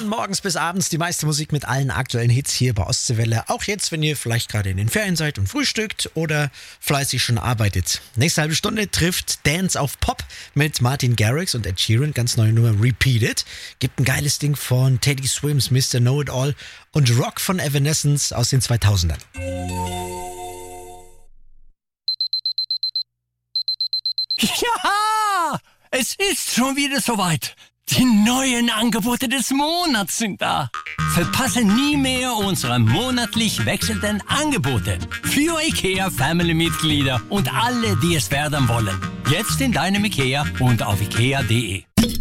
Von morgens bis abends die meiste Musik mit allen aktuellen Hits hier bei Ostseewelle. Auch jetzt, wenn ihr vielleicht gerade in den Ferien seid und frühstückt oder fleißig schon arbeitet. Nächste halbe Stunde trifft Dance auf Pop mit Martin Garrix und Ed Sheeran. Ganz neue Nummer Repeat It. Gibt ein geiles Ding von Teddy Swims, Mr. Know-It-All und Rock von Evanescence aus den 2000ern. Ja, es ist schon wieder soweit. Die neuen Angebote des Monats sind da. Verpasse nie mehr unsere monatlich wechselnden Angebote für IKEA-Family-Mitglieder und alle, die es werden wollen. Jetzt in deinem IKEA und auf ikea.de.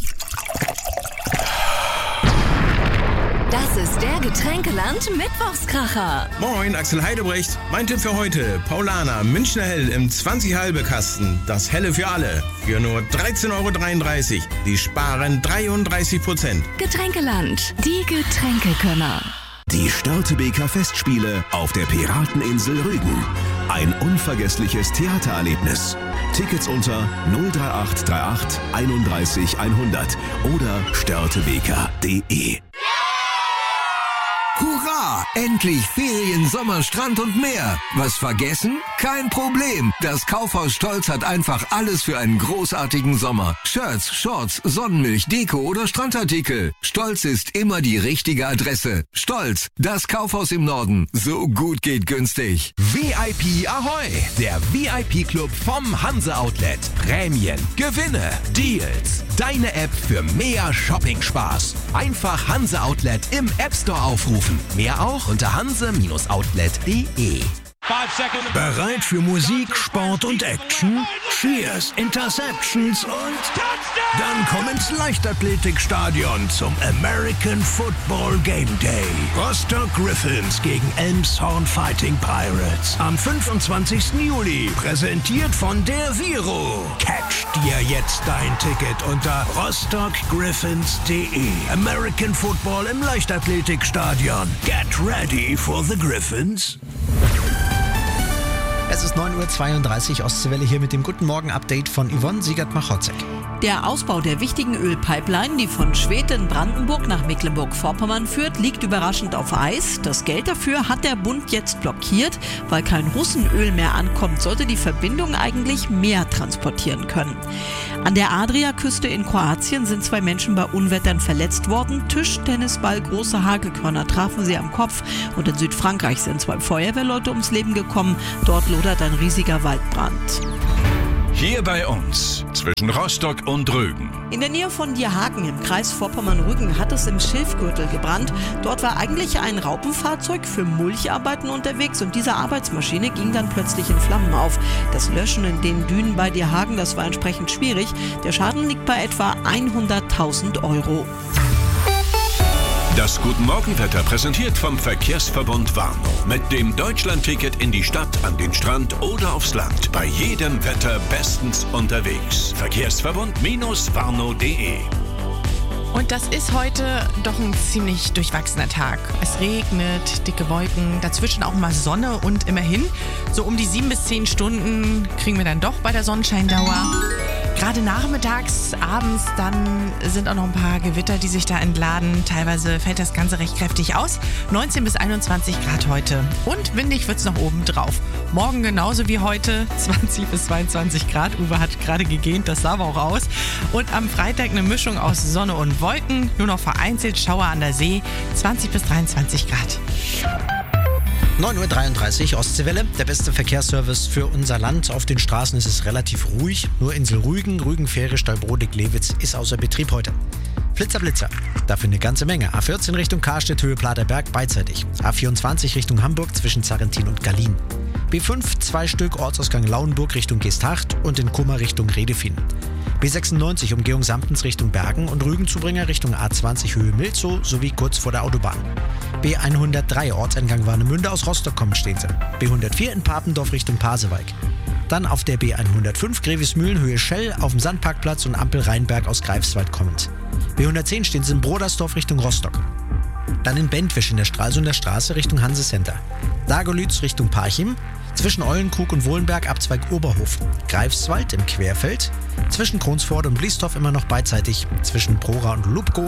Das ist der Getränkeland-Mittwochskracher. Moin, Axel Heidebrecht. Mein Tipp für heute: Paulaner Münchner Hell im 20-Halbe-Kasten. Das Helle für alle. Für nur 13,33 €. Die sparen 33%. Getränkeland, die Getränkekönner. Die Störtebeker Festspiele auf der Pirateninsel Rügen. Ein unvergessliches Theatererlebnis. Tickets unter 03838 31 100 oder störtebeker.de. Hurra! Endlich Ferien, Sommer, Strand und mehr. Was vergessen? Kein Problem. Das Kaufhaus Stolz hat einfach alles für einen großartigen Sommer. Shirts, Shorts, Sonnenmilch, Deko oder Strandartikel. Stolz ist immer die richtige Adresse. Stolz, das Kaufhaus im Norden. So gut geht günstig. VIP Ahoi! Der VIP-Club vom Hanse Outlet. Prämien, Gewinne, Deals. Deine App für mehr Shopping-Spaß. Einfach Hanse Outlet im App Store aufrufen. Mehr auch unter hanse-outlet.de. Bereit für Musik, Sport und Action? Cheers, Interceptions und dann komm ins Leichtathletikstadion zum American Football Game Day. Rostock Griffins gegen Elmshorn Fighting Pirates am 25. Juli. Präsentiert von der Viro. Catch dir jetzt dein Ticket unter rostockgriffins.de. American Football im Leichtathletikstadion. Get ready for the Griffins. Es ist 9:32 Uhr, Ostseewelle hier mit dem Guten Morgen-Update von Yvonne Siegert-Machotzek. Der Ausbau der wichtigen Ölpipeline, die von Schwedt in Brandenburg nach Mecklenburg-Vorpommern führt, liegt überraschend auf Eis. Das Geld dafür hat der Bund jetzt blockiert. Weil kein Russenöl mehr ankommt, sollte die Verbindung eigentlich mehr transportieren können. An der Adriaküste in Kroatien sind 2 Menschen bei Unwettern verletzt worden. Tischtennisball, große Hagelkörner trafen sie am Kopf. Und in Südfrankreich sind 2 Feuerwehrleute ums Leben gekommen. Dort lodert ein riesiger Waldbrand. Hier bei uns, zwischen Rostock und Rügen. In der Nähe von Dierhaken im Kreis Vorpommern-Rügen hat es im Schilfgürtel gebrannt. Dort war eigentlich ein Raupenfahrzeug für Mulcharbeiten unterwegs und diese Arbeitsmaschine ging dann plötzlich in Flammen auf. Das Löschen in den Dünen bei Dierhaken, das war entsprechend schwierig. Der Schaden liegt bei etwa 100.000 €. Das Guten-Morgen-Wetter präsentiert vom Verkehrsverbund Warnow. Mit dem Deutschland-Ticket in die Stadt, an den Strand oder aufs Land. Bei jedem Wetter bestens unterwegs. Verkehrsverbund-warnow.de. Und das ist heute doch ein ziemlich durchwachsener Tag. Es regnet, dicke Wolken, dazwischen auch mal Sonne und immerhin, so um die 7 bis 10 Stunden kriegen wir dann doch bei der Sonnenscheindauer. Gerade nachmittags, abends, dann sind auch noch ein paar Gewitter, die sich da entladen. Teilweise fällt das Ganze recht kräftig aus. 19 bis 21 Grad heute. Und windig wird's noch oben drauf. Morgen genauso wie heute, 20 bis 22 Grad. Uwe hat gerade gegähnt, das sah aber auch aus. Und am Freitag eine Mischung aus Sonne und Wolken. Nur noch vereinzelt Schauer an der See, 20 bis 23 Grad. 9:33 Uhr, Ostseewelle, der beste Verkehrsservice für unser Land. Auf den Straßen ist es relativ ruhig. Nur Insel Rügen, Rügen-Fähre, Stallbrode, Glewitz ist außer Betrieb heute. Flitzer, Blitzer, dafür eine ganze Menge. A14 Richtung Karstedt, Höhe Platerberg, beidseitig. A24 Richtung Hamburg zwischen Zarrentin und Gallien. B5 2 Stück, Ortsausgang Lauenburg Richtung Geesthacht und in Kummer Richtung Redefin. B96 Umgehung Samptens Richtung Bergen und Rügenzubringer Richtung A20 Höhe Milzow sowie kurz vor der Autobahn. B103 Ortseingang Warnemünde aus Rostock kommen stehen sie. B104 in Papendorf Richtung Pasewalk. Dann auf der B105 Grevesmühlen Höhe Schell auf dem Sandparkplatz und Ampel Rheinberg aus Greifswald kommend. B110 stehen sie in Brodersdorf Richtung Rostock. Dann in Bentwisch in der Stralsunder Straße Richtung Hanse Center. Dagerlütz Richtung Parchim. Zwischen Eulenkrug und Wohlenberg Abzweig Oberhof. Greifswald im Querfeld. Zwischen Kronsford und Bliestorf immer noch beidseitig. Zwischen Prora und Lubko.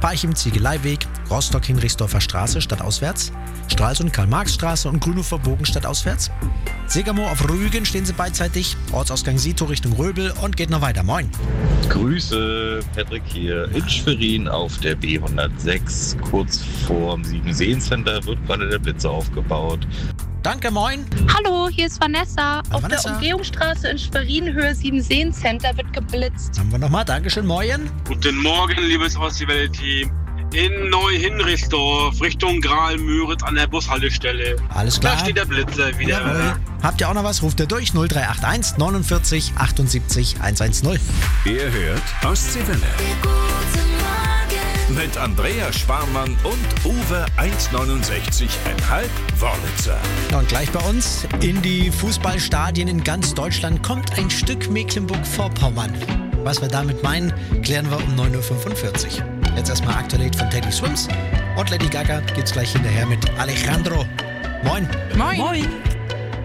Parchim Ziegeleiweg, Rostock-Hinrichsdorfer Straße stadtauswärts, Stralsund Karl-Marx-Straße und Grünhofer Bogen stadtauswärts. Segermoor auf Rügen stehen sie beidseitig, Ortsausgang Sito Richtung Röbel und geht noch weiter. Moin. Grüße, Patrick hier in Schwerin auf der B106. Kurz vorm Siebenseen-Center wird gerade der Blitzer aufgebaut. Danke, moin. Hallo, hier ist Vanessa. Auf der Umgehungsstraße in Schwerin, Höhe Siebenseen-Center wird geblitzt. Haben wir nochmal. Dankeschön, moin. Guten Morgen, liebes Ostsee-Welle-Team. In Neu-Hinrichsdorf, Richtung Graal-Müritz an der Bushaltestelle. Alles klar. Da steht der Blitzer wieder. Jawohl. Habt ihr auch noch was? Ruft ihr durch 0381 49 78 110. Ihr hört Ostseewelle. Mit Andrea Sparmann und Uwe 1,69,5 Wörlitzer. Und gleich bei uns in die Fußballstadien in ganz Deutschland kommt ein Stück Mecklenburg-Vorpommern. Was wir damit meinen, klären wir um 9.45 Uhr. Jetzt erstmal Aktualität von Teddy Swims und Lady Gaga geht's gleich hinterher mit Alejandro. Moin. Moin. Moin.